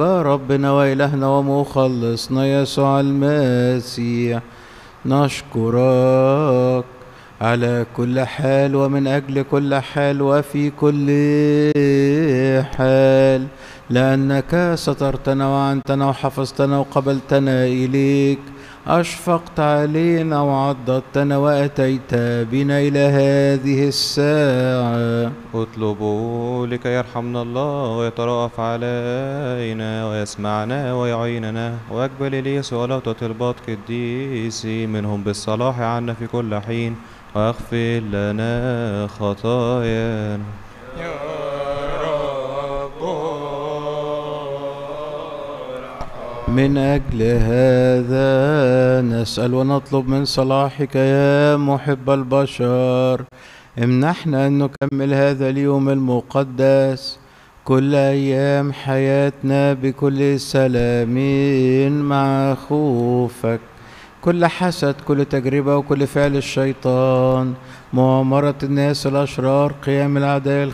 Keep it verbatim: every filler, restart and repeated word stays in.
ربنا وإلهنا ومخلصنا يسوع المسيح، نشكرك على كل حال ومن أجل كل حال وفي كل حال، لأنك سترتنا وعنتنا وحفظتنا وقبلتنا إليك، أشفقت علينا وعضدتنا وأتيت بنا إلى هذه الساعة. اطلبوا لكي يرحمنا الله ويترأف علينا ويسمعنا ويعيننا، ويقبل إليه سؤالات وطلبات قديسي منهم بالصلاح عنا في كل حين، واغفر لنا خطايانا. يا رب من أجل هذا نسأل ونطلب من صلاحك يا محب البشر، امنحنا أن نكمل هذا اليوم المقدس كل أيام حياتنا بكل سلام مع خوفك، كل حسد، كل تجربة، وكل فعل الشيطان، مؤامرة الناس الأشرار، قيام الأعداء